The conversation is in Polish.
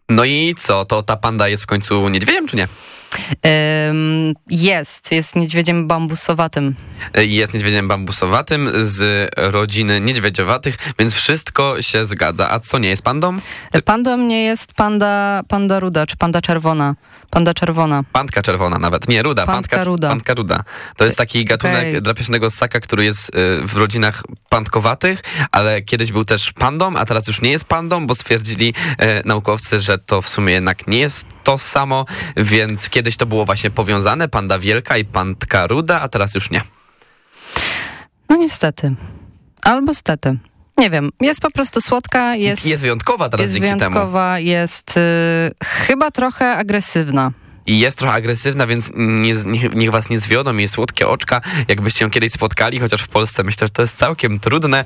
No i co, to ta panda jest w końcu niedźwiedziem, czy nie? Jest niedźwiedziem bambusowatym. Jest niedźwiedziem bambusowatym z rodziny niedźwiedziowatych, więc wszystko się zgadza. A co nie jest pandą? Pandą nie jest panda ruda, czy panda czerwona. Panda czerwona. Pandka czerwona nawet. Nie, ruda. Pandka ruda. Pandka ruda. To jest taki gatunek drapieżnego ssaka, który jest w rodzinach pandkowatych, ale kiedyś był też pandą, a teraz już nie jest pandą, bo stwierdzili naukowcy, że to w sumie jednak nie jest to samo, więc kiedyś to było właśnie powiązane, panda wielka i pandka ruda, a teraz już nie. No niestety. Albo stety. Nie wiem, jest po prostu słodka, jest wyjątkowa teraz dzięki temu. Jest chyba trochę agresywna. I jest trochę agresywna, więc niech was nie zwiodą jej słodkie oczka, jakbyście ją kiedyś spotkali, chociaż w Polsce myślę, że to jest całkiem trudne.